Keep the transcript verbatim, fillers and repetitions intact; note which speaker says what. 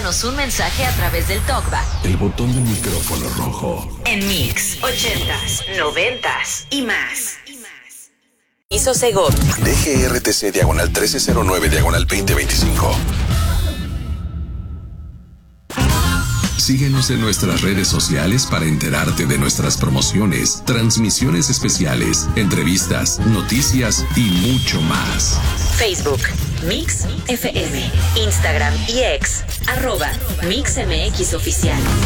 Speaker 1: Déjanos un mensaje a través del TalkBack.
Speaker 2: El botón del micrófono rojo.
Speaker 1: En Mix, ochentas, noventas y más. Hizo Segov.
Speaker 2: D G R T C diagonal trece cero nueve diagonal veinte veinticinco. Síguenos en nuestras redes sociales para enterarte de nuestras promociones, transmisiones especiales, entrevistas, noticias y mucho más.
Speaker 1: Facebook, Mix F M. Instagram y X, arroba Mix M X Oficial.